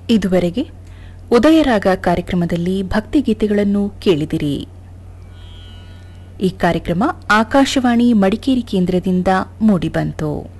ಇದುವರೆಗೆ ಉದಯರಾಗ ಕಾರ್ಯಕ್ರಮದಲ್ಲಿ ಭಕ್ತಿಗೀತೆಗಳನ್ನು ಕೇಳಿದಿರಿ. ಈ ಕಾರ್ಯಕ್ರಮ ಆಕಾಶವಾಣಿ ಮಡಿಕೇರಿ ಕೇಂದ್ರದಿಂದ ಮೂಡಿಬಂತು.